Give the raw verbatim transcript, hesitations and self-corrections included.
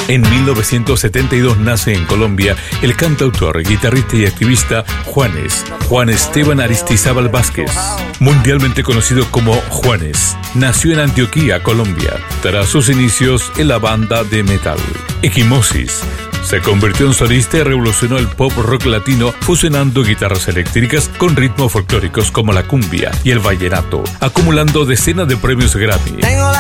En mil novecientos setenta y dos nace en Colombia el cantautor, guitarrista y activista Juanes, Juan Esteban Aristizábal Vázquez, mundialmente conocido como Juanes. Nació en Antioquia, Colombia, tras sus inicios en la banda de metal Equimosis. Se convirtió en solista y revolucionó el pop rock latino fusionando guitarras eléctricas con ritmos folclóricos como la cumbia y el vallenato, acumulando decenas de premios Grammy.